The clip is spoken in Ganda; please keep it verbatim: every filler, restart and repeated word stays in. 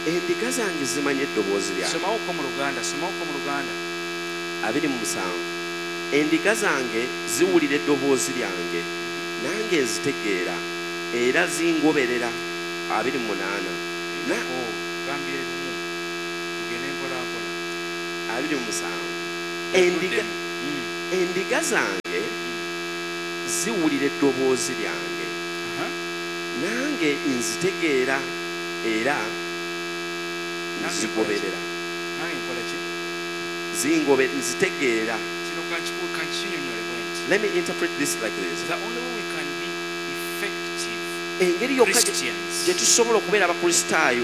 endiga zange zimanye eddoboozi lyange. Somawo ko mu Luganda, somawo ko mu Luganda. abiri mu musanvu endiga zange ziwulira eddoboozi lyange nange nzitegeera era zingoberera. abiri mu munaana gambye lumu tugende mpolampola. abiri mu musanvu endiga endiga zange ziwulira eddoboozi lyange nange nzitegeera era nzigoberera. nange nkola ki? zingobe nzitegeera. Kino kankinyonyole bwenti. Let me interpret this like this. The only way we can be effective engeri yokka Christians gye tusobola okubeera abakristaayo